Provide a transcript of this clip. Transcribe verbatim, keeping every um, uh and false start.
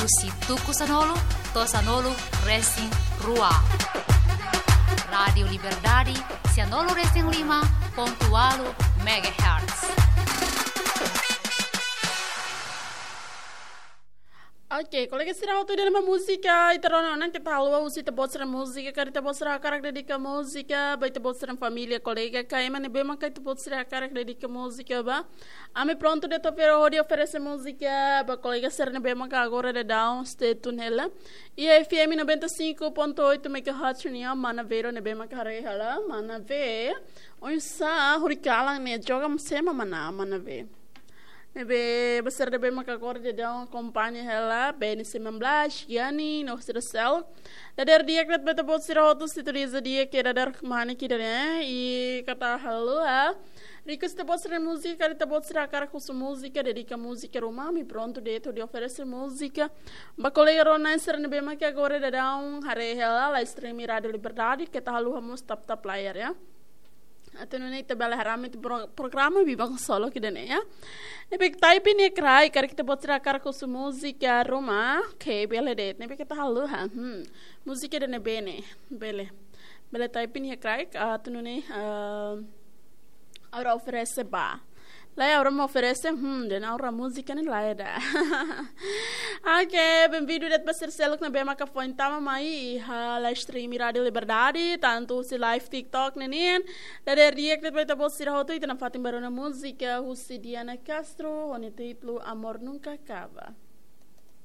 Usi Tuku Sanolo, To Sanolo Racing Rua. Rádio Liberdade, Sanolo Racing lima ponto oito megahertz. Oke, kalau kita istirahat waktu dalam musika, itu orang kita halua usi tebot serang musika, karena tebot serang karak dedika musika, baik tebot serang família, colega, kayak mana bema kayak tebot serang karak dedika musika, ba? Ame pronto de topero hodi oferece musika, ba colega serang bema ka agora de down state tunela, e a F M noventa e cinco ponto oito megahertz nia, mana vero ne bema ka hare hala, mana ve, onsa hurikalang ne joga sema mana, mana ve. Nebe besar de bem agora de dar companhia ela bem sembilan belas yani no sercel dadar dia que beta bot sira hotos tituriza dia que dadar mani que né e kata halo a ricos te bot sira música te bot sira cara com sua música dedica música romami pronto de to de oferecer música ba colega rona ser ne bem que agora de dar um hare ela la stream rádio liberdade que tá halo hamos tap tap player ya até não é tabela ramamente programa bibang solo que dane ya nebe type ni cry cara que te botar cara com sua música roma que bela det nebe que tá halu ha hum música dane bene bele bele type ni cry até não é agora oferece ba lá agora me oferece hum de na hora música nem lá é da ok bem-vindo det para ser selo que na bema ka foi então mai ha live stream rádio liberdade tanto se live TikTok nenien dari react det para bos sira hoto itu na fatim barona música Husi Diana Castro onde título Amor Nunca Acaba.